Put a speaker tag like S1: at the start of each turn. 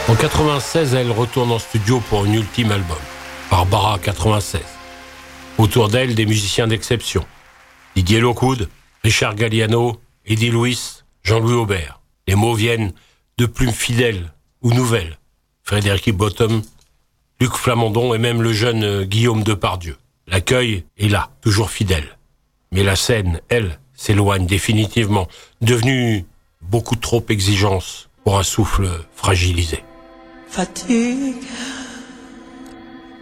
S1: En 96, elle retourne en studio pour un ultime album, Barbara 96. Autour d'elle, des musiciens d'exception. Didier Lockwood, Richard Galliano, Eddie Louis, Jean-Louis Aubert. Les mots viennent de plumes fidèles ou nouvelles. Frédéric Bottom, Luc Flamandon et même le jeune Guillaume Depardieu. L'accueil est là, toujours fidèle. Mais la scène, elle, s'éloigne définitivement, devenue beaucoup trop exigence pour un souffle fragilisé.
S2: Fatigue